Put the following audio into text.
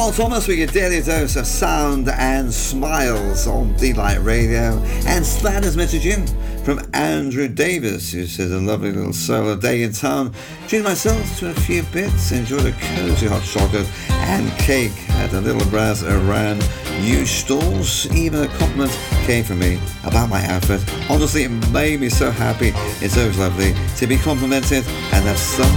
Carl Thomas with your daily dose of sound and smiles on Delight Radio. And Slatter's message in from Andrew Davis, who says a lovely little solo day in town. Treat myself to a few bits, enjoyed a cosy hot chocolate and cake at the Little Brass Iran new stalls. Even a compliment came from me about my outfit. Honestly, it made me so happy. It's always lovely to be complimented and have some